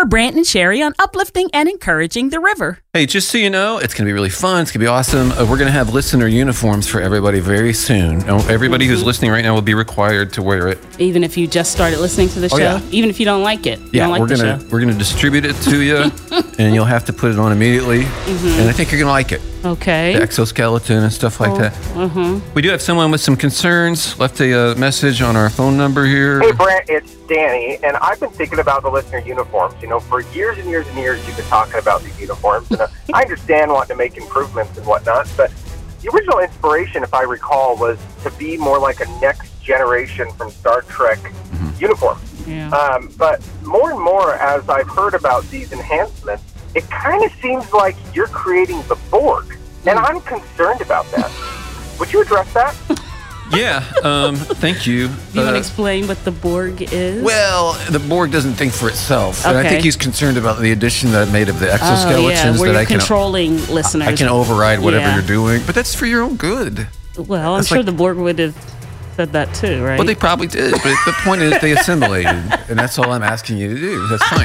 We're Brant and Sherry on uplifting and encouraging the river. Hey, just so you know, it's going to be really fun. It's going to be awesome. We're going to have listener uniforms for everybody very soon. Everybody who's listening right now will be required to wear it. Even if you just started listening to the show? Yeah. Even if you don't like it? Yeah, don't like we're gonna distribute it to you, and you'll have to put it on immediately. And I think you're going to like it. Okay. The exoskeleton and stuff like that. We do have someone with some concerns. Left a message on our phone number here. Hey, Brant, it's Danny, and I've been thinking about the listener uniforms. You know, for years and years and years, you've been talking about these uniforms, and I understand wanting to make improvements and whatnot, but the original inspiration, if I recall, was to be more like a next generation from Star Trek uniform. Yeah. But more and more, as I've heard about these enhancements, it kind of seems like you're creating the Borg, and I'm concerned about that. Would you address that? Yeah, thank you. Do you want to explain what the Borg is? Well, the Borg doesn't think for itself. And I Okay. think he's concerned about the addition that I made of the exoskeletons. Oh, yeah, where that you're I can controlling listeners. I can override whatever Yeah. you're doing, but that's for your own good. Well, I'm That's sure like- the Borg would have said that too, right? Well, they probably did, but the point is they assimilated, and that's all I'm asking you to do. That's fine.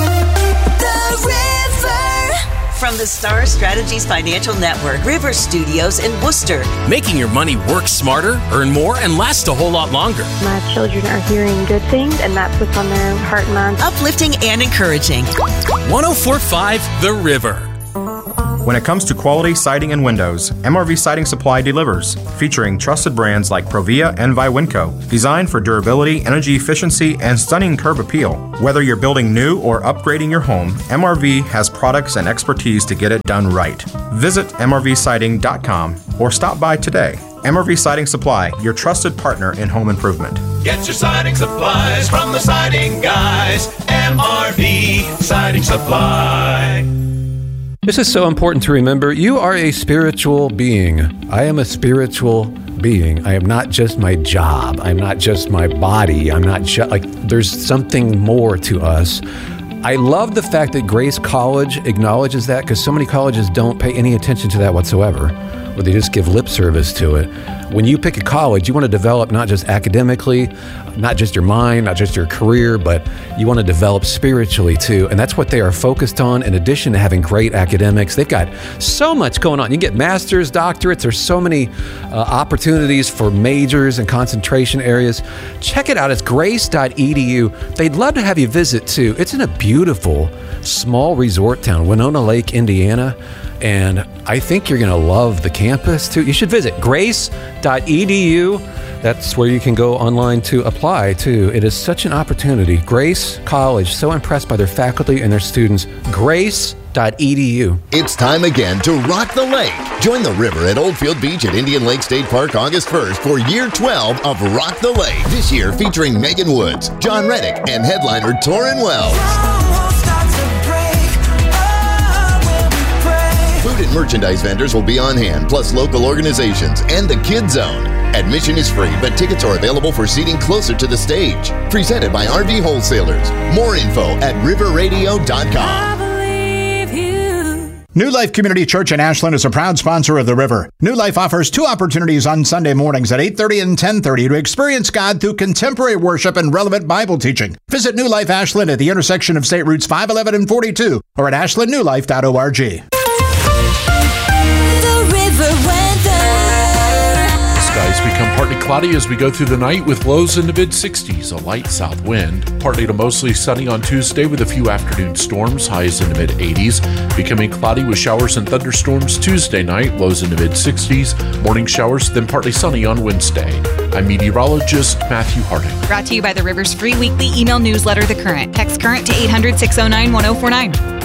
The River. From the Star Strategies Financial Network, River Studios in Worcester. Making your money work smarter, earn more, and last a whole lot longer. My children are hearing good things, and that's what's on their heart and mind. Uplifting and encouraging. 104.5 The River. When it comes to quality siding and windows, MRV Siding Supply delivers, featuring trusted brands like Provia and Viwinco, designed for durability, energy efficiency, and stunning curb appeal. Whether you're building new or upgrading your home, MRV has products and expertise to get it done right. Visit mrvsiding.com or stop by today. MRV Siding Supply, your trusted partner in home improvement. Get your siding supplies from the siding guys. MRV Siding Supply. This is so important to remember. You are a spiritual being. I am a spiritual being. I am not just my job. I'm not just my body. I'm not just there's something more to us. I love the fact that Grace College acknowledges that, because so many colleges don't pay any attention to that whatsoever, or they just give lip service to it. When you pick a college, you want to develop not just academically, not just your mind, not just your career, but you want to develop spiritually too. And that's what they are focused on. In addition to having great academics, they've got so much going on. You can get master's, doctorates. There's so many opportunities for majors and concentration areas. Check it out. It's grace.edu. They'd love to have you visit too. It's in a beautiful small resort town, Winona Lake, Indiana. And I think you're going to love the campus too. You should visit grace.edu. That's where you can go online to apply too. It is such an opportunity. Grace College, so impressed by their faculty and their students. Grace.edu. It's time again to rock the lake. Join the river at Oldfield Beach at Indian Lake State Park August 1st for year 12 of Rock the Lake. This year featuring Megan Woods, John Reddick, and headliner Torrin Wells. Food and merchandise vendors will be on hand, plus local organizations and the Kid Zone. Admission is free, but tickets are available for seating closer to the stage. Presented by RV Wholesalers. More info at riverradio.com. New Life Community Church in Ashland is a proud sponsor of The River. New Life offers 2 opportunities on Sunday mornings at 8:30 and 10:30 to experience God through contemporary worship and relevant Bible teaching. Visit New Life Ashland at the intersection of State Routes 511 and 42 or at ashlandnewlife.org. Skies become partly cloudy as we go through the night with lows in the mid-60s, a light south wind. Partly to mostly sunny on Tuesday with a few afternoon storms, highs in the mid-80s. Becoming cloudy with showers and thunderstorms Tuesday night, lows in the mid-60s. Morning showers, then partly sunny on Wednesday. I'm meteorologist Matthew Harding. Brought to you by the River's free weekly email newsletter, The Current. Text Current to 800-609-1049.